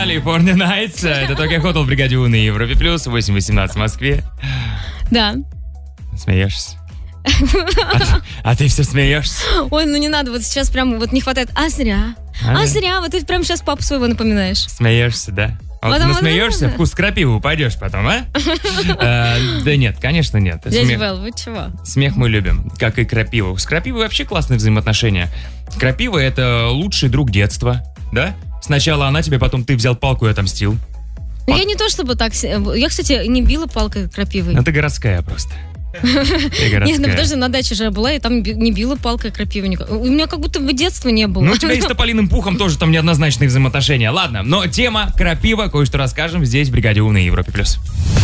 California Nights. Это только Хотел в бригаде У на Европе Плюс. 8:18 в Москве. Да. Смеешься? А ты все смеешься? Ой, ну не надо, вот сейчас прям вот не хватает. А зря, вот ты прям сейчас папу своего напоминаешь. Смеешься, да? Вот насмеешься, вкус крапивы упадешь потом, а? Да нет, конечно нет. Дядя Вэл, вы чего? Смех мы любим, как и крапиву. С крапивой вообще классные взаимоотношения. Крапива — это лучший друг детства, да? Сначала она тебе, потом ты взял палку и отомстил. Ну, я не то чтобы так... Я, кстати, не била палкой крапивой. Ну, ты городская просто. Нет, ну подожди, на даче же я была, и там не била палкой крапивы. У меня как будто бы детства не было. Ну, у тебя и с тополиным пухом тоже там неоднозначные взаимоотношения. Ладно, но тема крапива, кое-что расскажем здесь, в бригаде У на Европе+.